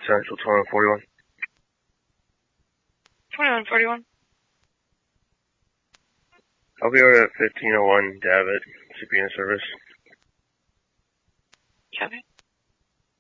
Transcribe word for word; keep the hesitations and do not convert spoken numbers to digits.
Central twenty-one forty-one. twenty-one forty-one. I'll be over at fifteen oh one Davitt, C P N service.